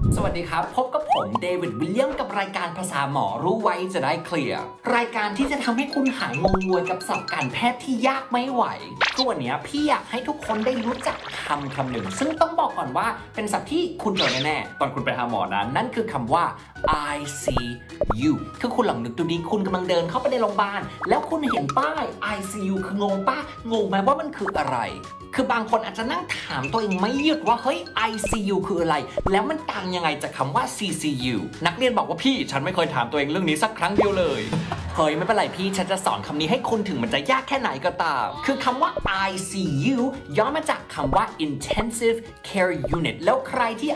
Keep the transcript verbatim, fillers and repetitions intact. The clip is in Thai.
สวัสดีครับพบกับผมเดวิดวิลเลียมกับรายการภาษาหมอรู้ไว้จะได้เคลียร์รายการที่จะทำให้คุณหายงงงวยกับศัพท์การแพทย์ที่ยากไม่ไหวคือวันนี้พี่อยากให้ทุกคนได้รู้จักคำคำหนึ่งซึ่งต้องบอกก่อนว่าเป็นศัพท์ที่คุณเจอแน่ๆตอนคุณไปหาหมอนั้นนั่นคือคำว่า ไอ ซี ยู คือคุณลองนึกดูดิคุณกำลังเดินเข้าไปในโรงพยาบาลแล้วคุณเห็นป้าย ไอ ซี ยู คืองงป้างงไหมว่ามันคืออะไรคือบางคนอาจจะนั่งถามตัวเองไม่หยุดว่าเฮ้ย ไอ ซี ยู คืออะไรแล้วมันต่างยังไงจากคำว่า ซี ซี ยู นักเรียนบอกว่าพี่ฉันไม่เคยถามตัวเองเรื่องนี้สักครั้งเดียวเลยเฮ้ยไม่เป็นไรพี่ฉันจะสอนคำนี้ให้คุณถึงมันจะยากแค่ไหนก็ตามคือคำว่า ไอ ซี ยู ย่อมาจากคำว่า intensive care unit แล้วใครที่